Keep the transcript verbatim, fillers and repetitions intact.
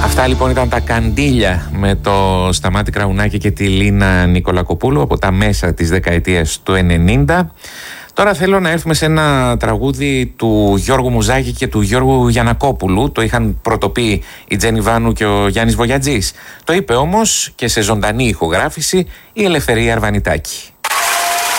Αυτά λοιπόν ήταν τα Καντήλια με το Σταμάτη Κραουνάκη και τη Λίνα Νικολακοπούλου από τα μέσα της δεκαετίας του ενενήντα. Τώρα θέλω να έρθουμε σε ένα τραγούδι του Γιώργου Μουζάκη και του Γιώργου Γιαννακόπουλου. Το είχαν πρωτοπεί η Τζένι Βάνου και ο Γιάννης Βογιατζής. Το είπε όμως και σε ζωντανή ηχογράφηση η Ελευθερία Αρβανιτάκη.